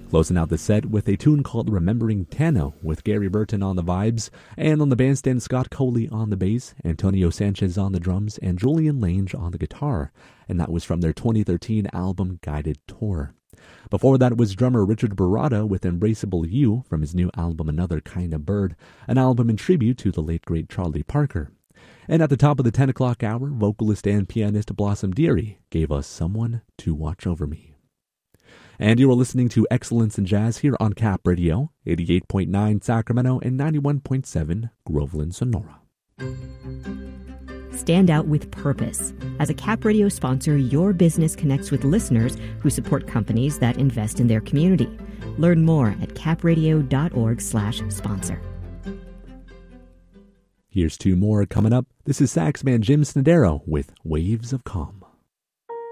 Closing out the set with a tune called Remembering Tano with Gary Burton on the vibes, and on the bandstand Scott Coley on the bass, Antonio Sanchez on the drums, and Julian Lange on the guitar, and that was from their 2013 album Guided Tour. Before that was drummer Richard Barada with Embraceable You from his new album Another Kind of Bird, an album in tribute to the late great Charlie Parker. And at the top of the 10 o'clock hour, vocalist and pianist Blossom Dearie gave us Someone to Watch Over Me. And you are listening to Excellence in Jazz here on Cap Radio, 88.9 Sacramento and 91.7 Groveland, Sonora. Stand out with purpose. As a Cap Radio sponsor, your business connects with listeners who support companies that invest in their community. Learn more at capradio.org/sponsor. Here's two more coming up. This is saxman Jim Snedero with Waves of Calm.